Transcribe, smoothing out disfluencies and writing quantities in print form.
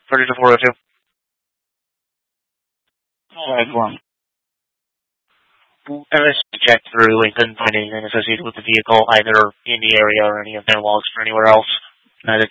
32 Alright, go on. MS checked through and couldn't find anything associated with the vehicle, either in the area or any of their logs or anywhere else. Neither